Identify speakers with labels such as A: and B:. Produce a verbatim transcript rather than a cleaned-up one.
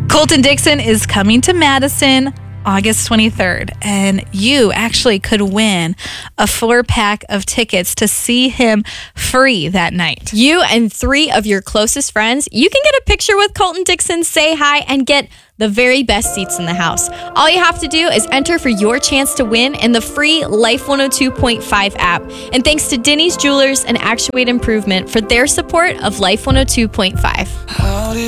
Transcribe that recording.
A: Colton Dixon is coming to Madison August twenty-third, and you actually could win a four pack of tickets to see him free that night.
B: You and three of your closest friends, you can get a picture with Colton Dixon, say hi, and get the very best seats in the house. All you have to do is enter for your chance to win in the free Life one oh two point five app. And thanks to Denny's Jewelers and Actuate Improvement for their support of Life one oh two point five.